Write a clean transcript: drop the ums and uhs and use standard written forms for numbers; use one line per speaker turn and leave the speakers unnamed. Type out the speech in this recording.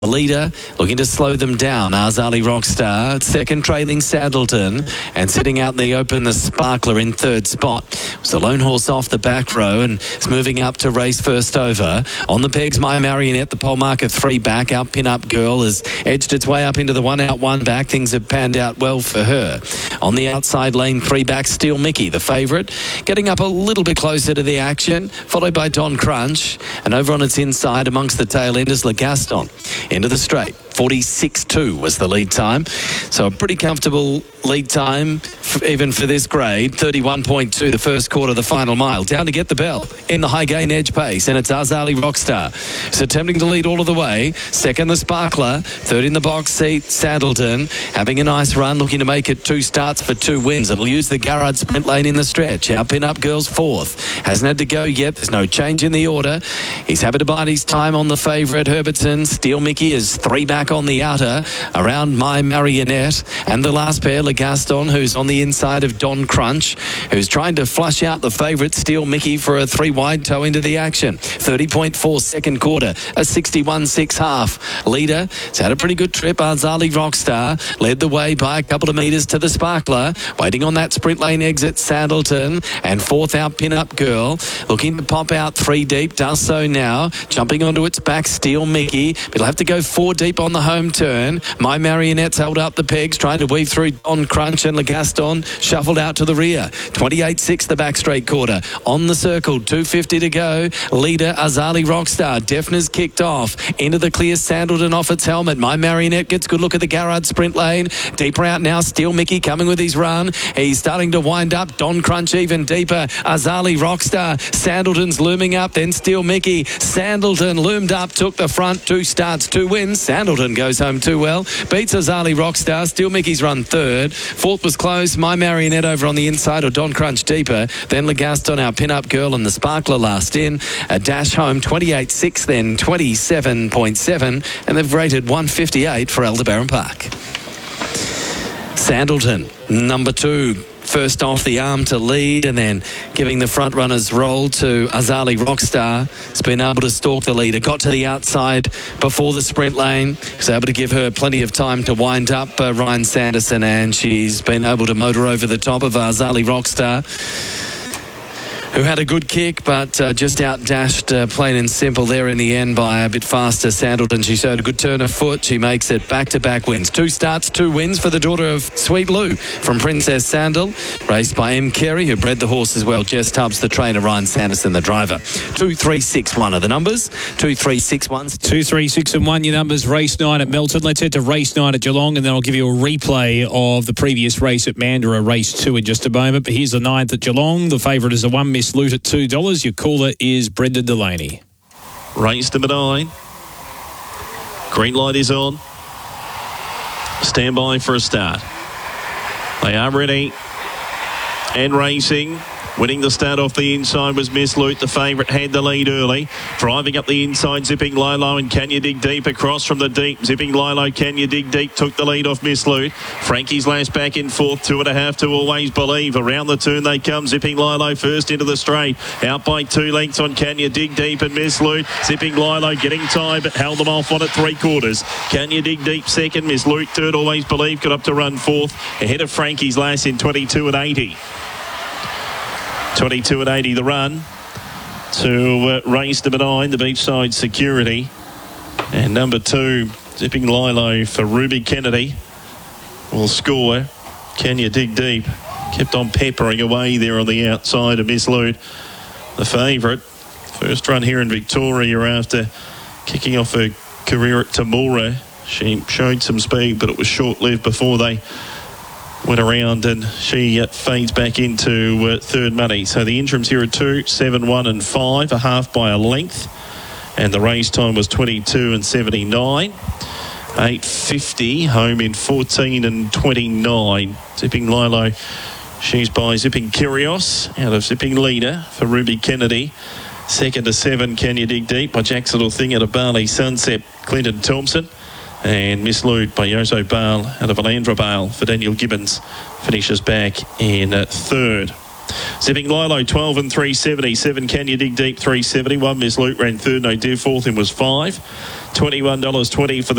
The leader looking to slow them down. Azali Rockstar, second trailing Sandleton, and sitting out in the open, the Sparkler in third spot. It's the lone horse off the back row and it's moving up to race first over. On the pegs, My Marionette, the pole marker 3 back. Out Pin Up Girl has edged its way up into the 1 out 1 back. Things have panned out well for her. On the outside lane, 3 back, Steel Mickey, the favourite, getting up a little bit closer to the action, followed by Don Crunch, and over on its inside amongst the tail enders, Le Gaston. Into the straight. 46.2 was the lead time. So a pretty comfortable lead time, even for this grade. 31.2 the first quarter, the final mile. Down to get the bell in the high gain edge pace, and it's Azali Rockstar. So attempting to lead all of the way. Second, the Sparkler. Third in the box seat, Sandleton. Having a nice run, looking to make it 2 starts for 2 wins. It'll use the Garrard sprint lane in the stretch. Our Pin Up Girl's fourth. Hasn't had to go yet. There's no change in the order. He's happy to bide his time on the favourite, Herbertson. Steel Mickey is 3 back on the outer, around My Marionette, and the last pair, Le Gaston, who's on the inside of Don Crunch, who's trying to flush out the favourite, Steel Mickey, for a 3 wide toe into the action. 30.4 second quarter, a 61.6 half. Leader, it's had a pretty good trip. Azali Rockstar led the way by a couple of metres to the Sparkler, waiting on that sprint lane exit, Sandleton, and fourth out Pin Up Girl, looking to pop out 3 deep, does so now, jumping onto its back, Steel Mickey, but it'll have to go 4 deep on the home turn. My Marionette's held up the pegs, trying to weave through Don Crunch, and Le Gaston shuffled out to the rear. 28.6 the back straight quarter. On the circle, 2.50 to go. Leader Azali Rockstar. Defner's kicked off. Into the clear, Sandleton off its helmet. My Marionette gets good look at the Garrard sprint lane. Deeper out now, Steel Mickey coming with his run. He's starting to wind up. Don Crunch even deeper. Azali Rockstar. Sandleton's looming up, then Steel Mickey. Sandleton loomed up, took the front. 2 starts, 2 wins. Sandleton goes home too well. Beats Azali Rockstar. Steel Mickey's run third. Fourth was close. My Marionette over on the inside, or Don Crunch deeper. Then Le Gaston, our Pin Up Girl, and the Sparkler last in. A dash home, 28.6, then 27.7, and they've rated 158 for Aldebaran Park. Sandleton, number 2. First off the arm to lead, and then giving the front runners roll to Azali Rockstar. Has been able to stalk the leader. Got to the outside before the sprint lane. Was able to give her plenty of time to wind up Ryan Sanderson, and she's been able to motor over the top of Azali Rockstar, who had a good kick, but just out-dashed plain and simple there in the end by a bit faster Sandleton. She showed a good turn of foot. She makes it back-to-back wins. 2 starts, 2 wins for the daughter of Sweet Lou from Princess Sandal, raced by M. Carey, who bred the horse as well. Jess Tubbs, the trainer, Ryan Sanderson, the driver. 2, 3, 6, 1 are the numbers. 2, 3, 6, 1.
2, 3, 6 and 1, your numbers. Race 9 at Melton. Let's head to race 9 at Geelong, and then I'll give you a replay of the previous race at Mandurah, race 2, in just a moment. But here's the 9th at Geelong. The favourite is a 1 Miss Loot at $2. Your caller is Brendan Delaney.
Race number 9. Green light is on. Stand by for a start. They are ready and racing. Winning the start off the inside was Miss Loot. The favourite had the lead early. Driving up the inside, Zipping Lilo, and Can You Dig Deep across from the deep. Zipping Lilo, Can You Dig Deep took the lead off Miss Loot. Frankie's last back in fourth, 2.5 to Always Believe. Around the turn they come. Zipping Lilo first into the straight. Out by 2 lengths on Can You Dig Deep and Miss Loot. Zipping Lilo getting tired, but held them off on at 3/4. Can You Dig Deep second. Miss Loot third. Always Believe got up to run fourth. Ahead of Frankie's last in 22.80. 22.80 the run to race number 9, the Beachside Security, and number 2, Zipping Lilo for Ruby Kennedy will score. Can You Dig Deep kept on peppering away there on the outside of Miss Loot, the favourite. First run here in Victoria after kicking off her career at Temora. She showed some speed, but it was short-lived before they went around, and she fades back into third money. So the interims here are 2, 7, 1 and 5, a half by a length, and the race time was 22 and 79. 8.50, home in 14 and 29. Zipping Lilo, she's by Zipping Kyrios out of Zipping Leader for Ruby Kennedy. Second to 7, Can You Dig Deep by Jack's Little Thing out of Barley Sunset, Clinton Thompson. And Miss Loot by Yoso Bale out of Alandra Bale for Daniel Gibbons finishes back in third. Zipping Lilo 12 and 370. 7 Can You Dig Deep 370. 1 Miss Loot ran third. No Dear fourth in was 5. $21.20 for the